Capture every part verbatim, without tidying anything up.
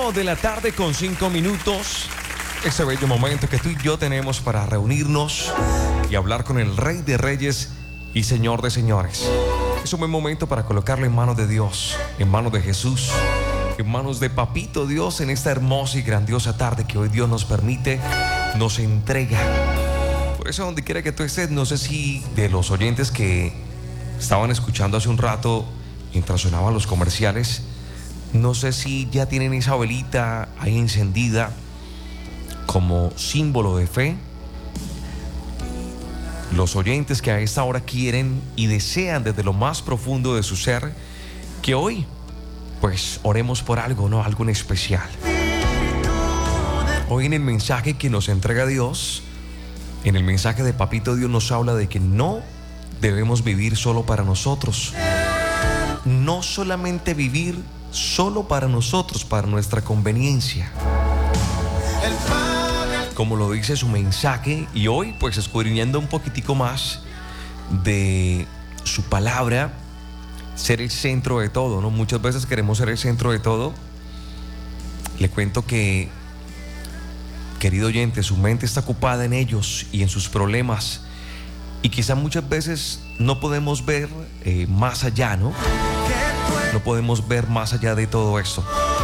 Cuatro de la tarde con cinco minutos. Ese bello momento que tú y yo tenemos para reunirnos y hablar con el Rey de Reyes y Señor de Señores. Es un buen momento para colocarlo en manos de Dios, en manos de Jesús, en manos de Papito Dios en esta hermosa y grandiosa tarde que hoy Dios nos permite, nos entrega. Por eso, donde quiera que tú estés, no sé si de los oyentes que estaban escuchando hace un rato mientras sonaban los comerciales, no sé si ya tienen esa velita ahí encendida como símbolo de fe. Los oyentes que a esta hora quieren y desean desde lo más profundo de su ser que hoy, pues, oremos por algo, ¿no? Algo en especial. Hoy en el mensaje que nos entrega Dios, en el mensaje de Papito Dios, nos habla de que no debemos vivir solo para nosotros. No solamente vivir solo para nosotros, para nuestra conveniencia, como lo dice su mensaje. Y hoy, pues, escudriñando un poquitico más de su palabra, ser el centro de todo, ¿no? Muchas veces queremos ser el centro de todo. Le cuento que, querido oyente, su mente está ocupada en ellos y en sus problemas, y quizá muchas veces no podemos ver eh, más allá, ¿no? No podemos ver más allá de todo esto.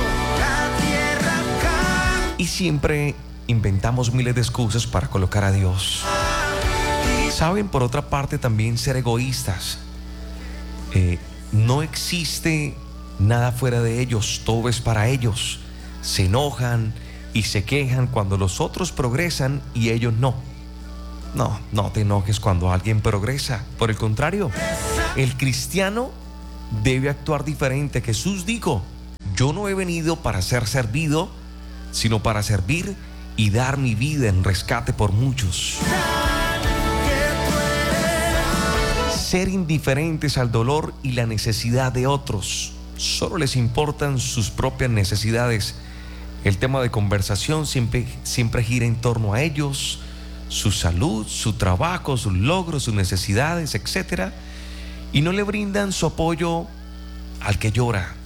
Y siempre inventamos miles de excusas para colocar a Dios. Saben, por otra parte, también ser egoístas. Eh, no existe nada fuera de ellos, todo es para ellos. Se enojan y se quejan cuando los otros progresan y ellos no. No, no te enojes cuando alguien progresa. Por el contrario, el cristiano debe actuar diferente. Jesús dijo: yo no he venido para ser servido, sino para servir y dar mi vida en rescate por muchos. Ser indiferentes al dolor y la necesidad de otros. Solo les importan sus propias necesidades. El tema de conversación siempre, siempre gira en torno a ellos, su salud, su trabajo, sus logros, sus necesidades, etcétera. Y no le brindan su apoyo al que llora,